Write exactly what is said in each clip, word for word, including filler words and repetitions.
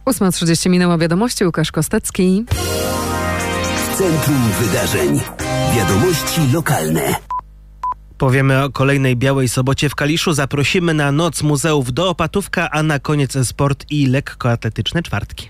ósma trzydzieści minęła wiadomości. Łukasz Kostecki. W centrum wydarzeń. Wiadomości lokalne. Powiemy o kolejnej Białej Sobocie w Kaliszu. Zaprosimy na Noc Muzeów do Opatówka, a na koniec sport i lekkoatletyczne czwartki.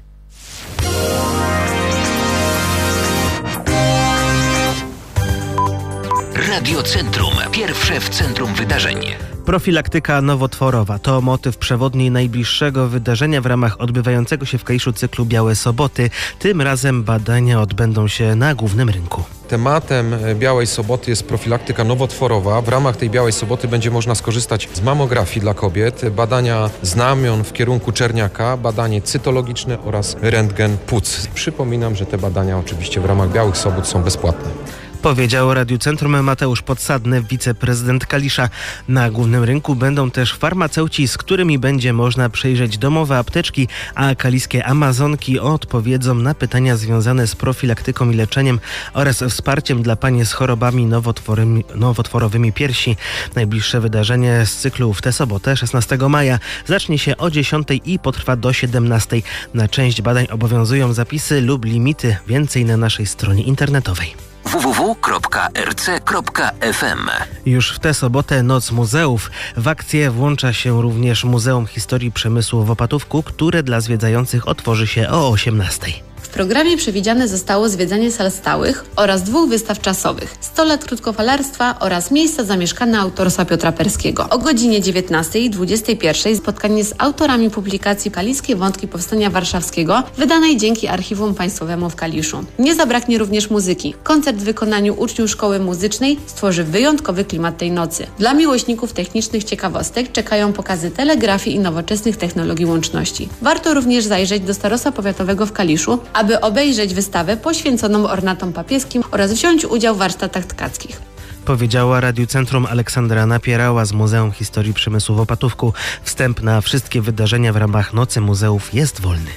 Radio Centrum. Pierwsze w centrum wydarzeń. Profilaktyka nowotworowa to motyw przewodni najbliższego wydarzenia w ramach odbywającego się w Kaliszu cyklu Białe Soboty. Tym razem badania odbędą się na głównym rynku. Tematem Białej Soboty jest profilaktyka nowotworowa. W ramach tej Białej Soboty będzie można skorzystać z mamografii dla kobiet, badania znamion w kierunku czerniaka, badanie cytologiczne oraz rentgen płuc. Przypominam, że te badania oczywiście w ramach Białych Sobot są bezpłatne. Powiedział Radiu Centrum Mateusz Podsadny, wiceprezydent Kalisza. Na głównym rynku będą też farmaceuci, z którymi będzie można przejrzeć domowe apteczki, a kaliskie Amazonki odpowiedzą na pytania związane z profilaktyką i leczeniem oraz wsparciem dla pań z chorobami nowotworowymi, nowotworowymi piersi. Najbliższe wydarzenie z cyklu w tę sobotę, szesnastego maja, zacznie się o dziesiątej i potrwa do siedemnastej. Na część badań obowiązują zapisy lub limity. Więcej na naszej stronie internetowej. w w w kropka r c kropka f m. Już w tę sobotę Noc Muzeów. W akcję włącza się również Muzeum Historii Przemysłu w Opatówku, które dla zwiedzających otworzy się o osiemnastej. W programie przewidziane zostało zwiedzanie sal stałych oraz dwóch wystaw czasowych, sto lat krótkofalarstwa oraz miejsca zamieszkane autorstwa Piotra Perskiego. O godzinie dziewiętnastej i dwudziestej pierwszej spotkanie z autorami publikacji Kaliskie Wątki Powstania Warszawskiego, wydanej dzięki Archiwum Państwowemu w Kaliszu. Nie zabraknie również muzyki. Koncert w wykonaniu uczniów Szkoły Muzycznej stworzy wyjątkowy klimat tej nocy. Dla miłośników technicznych ciekawostek czekają pokazy telegrafii i nowoczesnych technologii łączności. Warto również zajrzeć do Starostwa Powiatowego w Kaliszu, aby obejrzeć wystawę poświęconą ornatom papieskim oraz wziąć udział w warsztatach tkackich. Powiedziała Radiu Centrum Aleksandra Napierała z Muzeum Historii Przemysłu w Opatówku. Wstęp na wszystkie wydarzenia w ramach Nocy Muzeów jest wolny.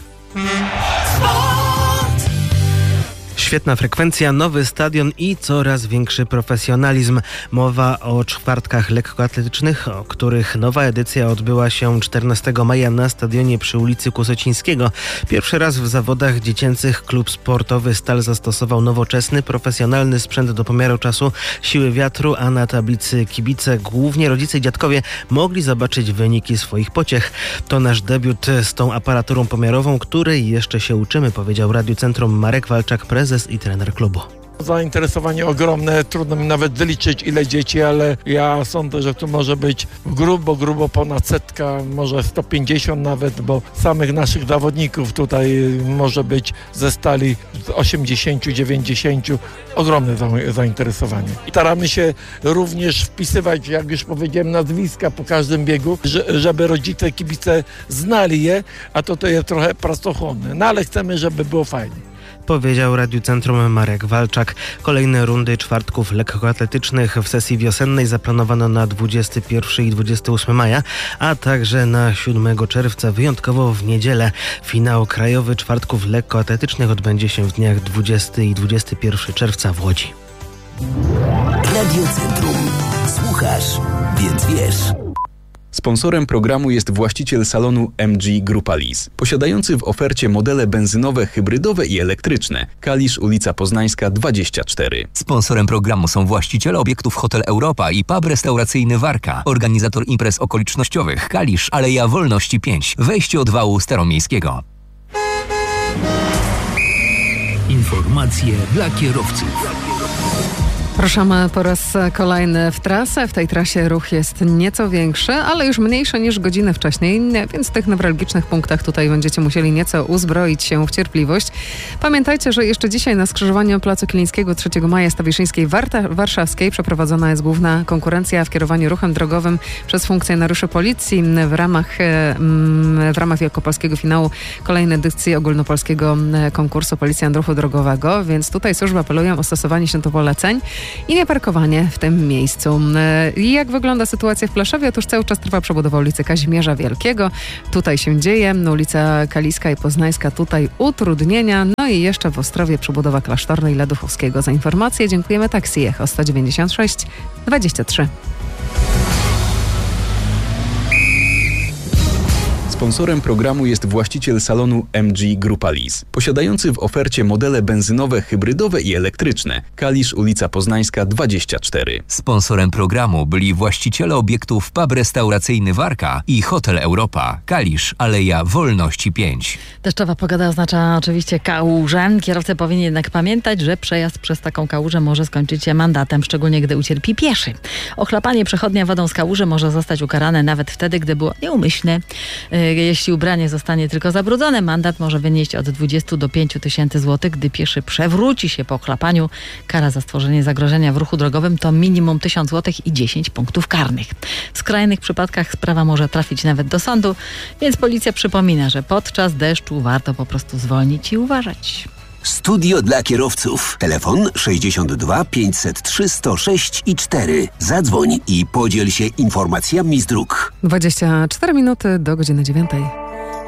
Świetna frekwencja, nowy stadion i coraz większy profesjonalizm. Mowa o czwartkach lekkoatletycznych, o których nowa edycja odbyła się czternastego maja na stadionie przy ulicy Kusocińskiego. Pierwszy raz w zawodach dziecięcych klub sportowy Stal zastosował nowoczesny, profesjonalny sprzęt do pomiaru czasu, siły wiatru, a na tablicy kibice, głównie rodzice i dziadkowie, mogli zobaczyć wyniki swoich pociech. To nasz debiut z tą aparaturą pomiarową, której jeszcze się uczymy, powiedział Radiu Centrum Marek Walczak, prezes i trener klubu. Zainteresowanie ogromne, trudno mi nawet wyliczyć ile dzieci, ale ja sądzę, że tu może być grubo, grubo ponad setka, może sto pięćdziesiąt nawet, bo samych naszych zawodników tutaj może być ze Stali osiemdziesiąt dziewięćdziesiąt, ogromne zainteresowanie. Staramy się również wpisywać, jak już powiedziałem, nazwiska po każdym biegu, żeby rodzice, kibice znali je, a to to jest trochę pracochłonne, no ale chcemy, żeby było fajnie. Powiedział Radiu Centrum Marek Walczak. Kolejne rundy czwartków lekkoatletycznych w sesji wiosennej zaplanowano na dwudziestego pierwszego i dwudziestego ósmego maja, a także na siódmego czerwca, wyjątkowo w niedzielę. Finał krajowy czwartków lekkoatletycznych odbędzie się w dniach dwudziestego i dwudziestego pierwszego czerwca w Łodzi. Radio Centrum. Słuchasz, więc wiesz. Sponsorem programu jest właściciel salonu M G Grupa Lease, posiadający w ofercie modele benzynowe, hybrydowe i elektryczne. Kalisz, ulica Poznańska dwadzieścia cztery. Sponsorem programu są właściciele obiektów Hotel Europa i pub restauracyjny Warka. Organizator imprez okolicznościowych Kalisz, Aleja Wolności pięć, wejście od wału staromiejskiego. Informacje dla kierowców. Ruszamy po raz kolejny w trasę. W tej trasie ruch jest nieco większy, ale już mniejszy niż godzinę wcześniej, więc w tych newralgicznych punktach tutaj będziecie musieli nieco uzbroić się w cierpliwość. Pamiętajcie, że jeszcze dzisiaj na skrzyżowaniu Placu Kilińskiego trzeciego maja Stawiszyńskiej Warta- Warszawskiej przeprowadzona jest główna konkurencja w kierowaniu ruchem drogowym przez funkcjonariuszy policji w ramach, w ramach wielkopolskiego finału kolejnej edycji ogólnopolskiego konkursu Policjant Ruchu Drogowego, więc tutaj służby apelują o stosowanie się do poleceń i nie parkowanie w tym miejscu. I jak wygląda sytuacja w Plaszowie? Otóż cały czas trwa przebudowa ulicy Kazimierza Wielkiego. Tutaj się dzieje. Ulica Kaliska i Poznańska, tutaj utrudnienia. No i jeszcze w Ostrowie przebudowa Klasztornej Laduchowskiego. Za informacje dziękujemy Taxi Echo sto dziewięćdziesiąt sześć dwadzieścia trzy. Sponsorem programu jest właściciel salonu M G Grupa Lease, posiadający w ofercie modele benzynowe, hybrydowe i elektryczne. Kalisz, ulica Poznańska dwadzieścia cztery. Sponsorem programu byli właściciele obiektów pub restauracyjny Warka i Hotel Europa. Kalisz, Aleja Wolności pięć. Deszczowa pogoda oznacza oczywiście kałużę. Kierowca powinien jednak pamiętać, że przejazd przez taką kałużę może skończyć się mandatem, szczególnie gdy ucierpi pieszy. Ochlapanie przechodnia wodą z kałuży może zostać ukarane nawet wtedy, gdy było nieumyślne. Jeśli ubranie zostanie tylko zabrudzone, mandat może wynieść od dwudziestu do pięciu tysięcy złotych. Gdy pieszy przewróci się po ochlapaniu, kara za stworzenie zagrożenia w ruchu drogowym to minimum tysiąc złotych i dziesięć punktów karnych. W skrajnych przypadkach sprawa może trafić nawet do sądu, więc policja przypomina, że podczas deszczu warto po prostu zwolnić i uważać. Studio dla kierowców. Telefon sześćdziesiąt dwa pięćset trzy sto sześć i cztery. Zadzwoń i podziel się informacjami z dróg. dwadzieścia cztery minuty do godziny dziewiątej.